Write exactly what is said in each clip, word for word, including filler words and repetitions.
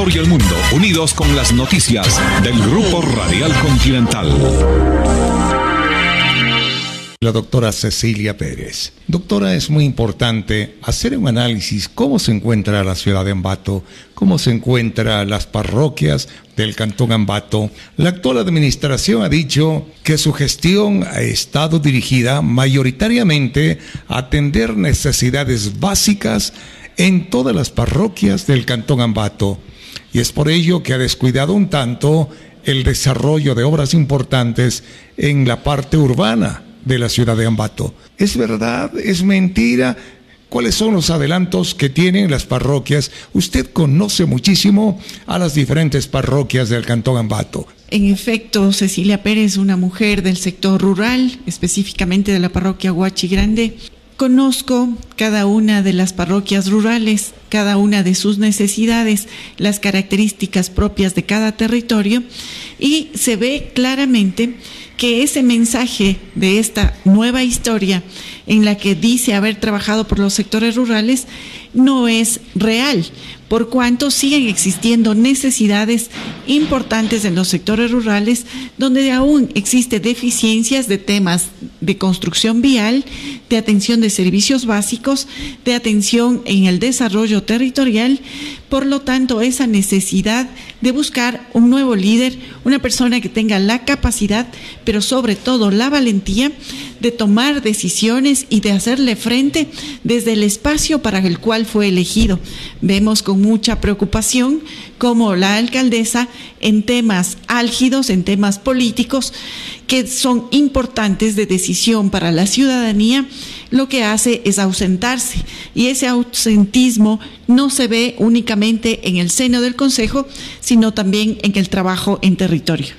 Ecuador y el mundo, unidos con las noticias del Grupo Radial Continental. La doctora Cecilia Pérez. Doctora, es muy importante hacer un análisis cómo se encuentra la ciudad de Ambato, cómo se encuentran las parroquias del Cantón Ambato. La actual administración ha dicho que su gestión ha estado dirigida mayoritariamente a atender necesidades básicas en todas las parroquias del Cantón Ambato, y es por ello que ha descuidado un tanto el desarrollo de obras importantes en la parte urbana de la ciudad de Ambato. ¿Es verdad? ¿Es mentira? ¿Cuáles son los adelantos que tienen las parroquias? Usted conoce muchísimo a las diferentes parroquias del Cantón Ambato. En efecto, Cecilia Pérez, una mujer del sector rural, específicamente de la parroquia Huachi Grande. Conozco cada una de las parroquias rurales, cada una de sus necesidades, las características propias de cada territorio, y se ve claramente que ese mensaje de esta nueva historia en la que dice haber trabajado por los sectores rurales no es real, por cuanto siguen existiendo necesidades importantes en los sectores rurales donde aún existen deficiencias de temas de construcción vial, de atención de servicios básicos, de atención en el desarrollo territorial. Por lo tanto, esa necesidad de buscar un nuevo líder, una persona que tenga la capacidad, pero sobre todo la valentía de tomar decisiones y de hacerle frente desde el espacio para el cual fue elegido. Vemos con mucha preocupación cómo la alcaldesa, en temas álgidos, en temas políticos que son importantes de decisión para la ciudadanía, lo que hace es ausentarse, y ese ausentismo no se ve únicamente en el seno del Consejo, sino también en el trabajo en territorio.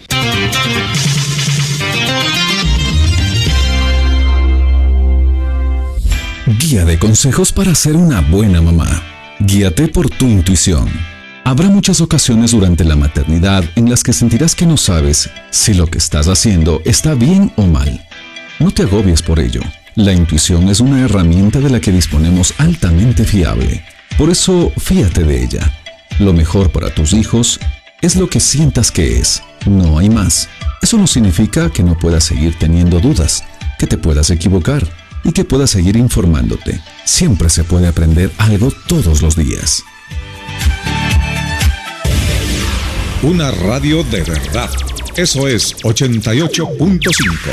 Guía de consejos para ser una buena mamá. Guíate por tu intuición. Habrá muchas ocasiones durante la maternidad en las que sentirás que no sabes si lo que estás haciendo está bien o mal. No te agobies por ello. La intuición es una herramienta de la que disponemos altamente fiable. Por eso, fíate de ella. Lo mejor para tus hijos es lo que sientas que es. No hay más. Eso no significa que no puedas seguir teniendo dudas, que te puedas equivocar y que puedas seguir informándote. Siempre se puede aprender algo todos los días. Una radio de verdad. Eso es ochenta y ocho punto cinco.